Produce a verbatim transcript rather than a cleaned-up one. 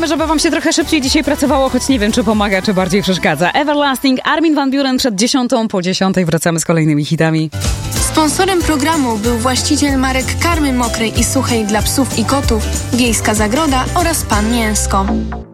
Chcemy, żeby wam się trochę szybciej dzisiaj pracowało, choć nie wiem, czy pomaga, czy bardziej przeszkadza. Everlasting, Armin van Buuren przed dziesiątą, po dziesiątej wracamy z kolejnymi hitami. Sponsorem programu był właściciel marek karmy mokrej i suchej dla psów i kotów, Wiejska Zagroda oraz Pan Mięsko.